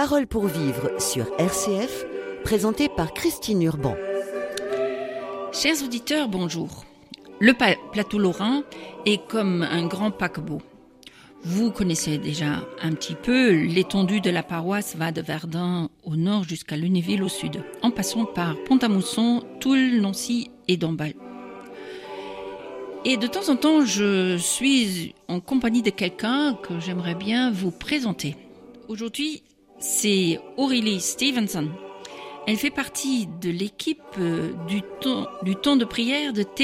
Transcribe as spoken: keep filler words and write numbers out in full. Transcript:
Paroles pour vivre sur R C F, présenté par Christine Urban. Chers auditeurs, bonjour. Le pa- plateau lorrain est comme un grand paquebot. Vous connaissez déjà un petit peu, l'étendue de la paroisse va de Verdun au nord jusqu'à Lunéville au sud, en passant par Pont-à-Mousson, Toul, Nancy et Dombasle. Et de temps en temps, je suis en compagnie de quelqu'un que j'aimerais bien vous présenter. Aujourd'hui, c'est Aurélie Stevenson. Elle fait partie de l'équipe du temps, du temps de prière de